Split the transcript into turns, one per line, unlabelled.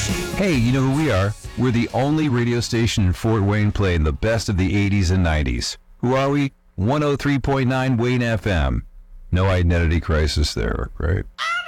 Hey, you know who we are? We're the only radio station in Fort Wayne playing the best of the 80s and 90s. Who are we? 103.9 Wayne FM. No identity crisis there, right?